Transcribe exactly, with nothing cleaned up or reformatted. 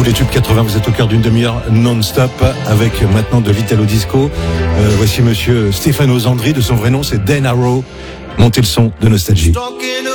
les tubes quatre-vingts, vous êtes au cœur d'une demi-heure non-stop avec maintenant de l'Italo Disco. Euh, voici monsieur Stefano Zandri, de son vrai nom c'est Dan Arrow. Montez le son de Nostalgie.